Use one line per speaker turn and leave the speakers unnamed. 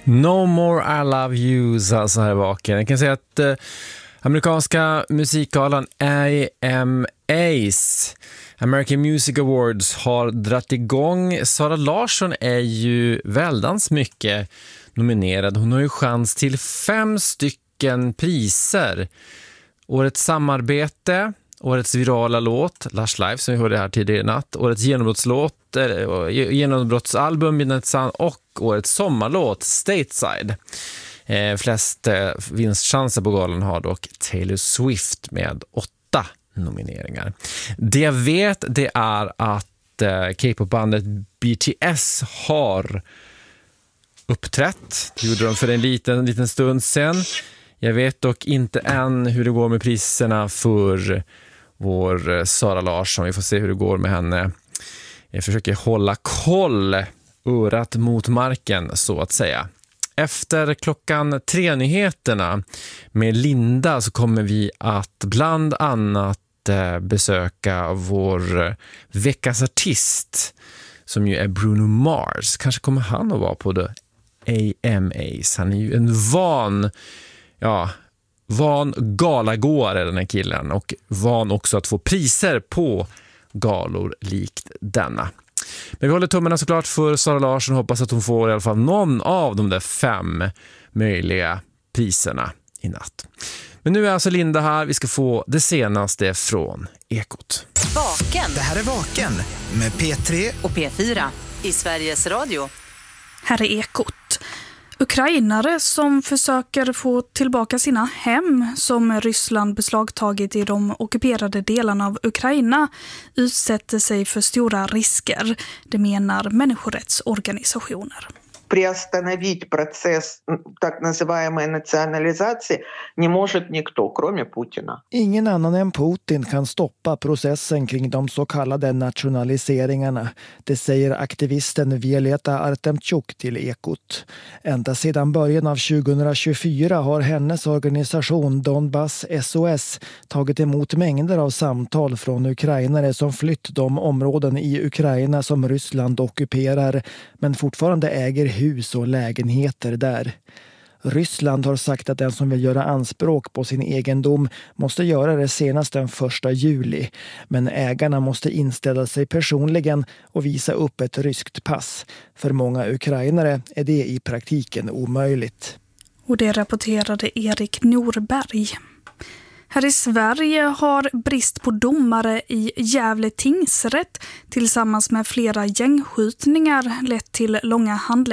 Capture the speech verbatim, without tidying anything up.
No More I Love You, så här vaken. Jag kan säga att eh, amerikanska musikgalan A M As, American Music Awards, har dratt igång. Sara Larsson är ju väldans mycket nominerad. Hon har ju chans till fem stycken priser. Årets samarbete, årets virala låt, Lush Life, som vi hörde här tidigare i natt, årets genombrottslåt, äh, genombrottsalbum Midnight Sun och årets sommarlåt Stateside. Eh, flest eh, vinstchanser på galan har dock Taylor Swift med åtta nomineringar. Det jag vet, det är att eh, K-pop-bandet B T S har uppträtt. Det gjorde de för en liten, liten stund sedan. Jag vet dock inte än hur det går med priserna för vår Sara Larsson. Vi får se hur det går med henne. Jag försöker hålla koll, örat mot marken så att säga. Efter klockan tre nyheterna med Linda så kommer vi att bland annat besöka vår veckans artist som ju är Bruno Mars. Kanske kommer han att vara på det A M As. Han är ju en van... Ja, van galagåare den här killen, och van också att få priser på galor likt denna. Men vi håller tummarna såklart för Sara Larsson och hoppas att hon får i alla fall någon av de där fem möjliga priserna i natt. Men nu är alltså Linda här. Vi ska få det senaste från Ekot.
Vaken.
Det här är Vaken med P tre
och P fyra i Sveriges Radio.
Här är Ekot. Ukrainare som försöker få tillbaka sina hem som Ryssland beslagtagit i de ockuperade delarna av Ukraina utsätter sig för stora risker, det menar människorättsorganisationer.
Приостановить процесс так называемой национализации не может никто, кроме Путина.
Ingen annan än Putin kan stoppa processen kring de så kallade nationaliseringarna. Det säger aktivisten Violeta Artemchuk till Ekot. Ända sedan början av tjugohundratjugofyra har hennes organisation Donbass S O S tagit emot mängder av samtal från ukrainare som flytt de områden i Ukraina som Ryssland ockuperar, men fortfarande äger hus och lägenheter där. Ryssland har sagt att den som vill göra anspråk på sin egendom måste göra det senast den första juli. Men ägarna måste inställa sig personligen och visa upp ett ryskt pass. För många ukrainare är det i praktiken omöjligt.
Och det rapporterade Erik Norberg. Här i Sverige har brist på domare i Gävle tingsrätt tillsammans med flera gängskjutningar lett till långa handläggningar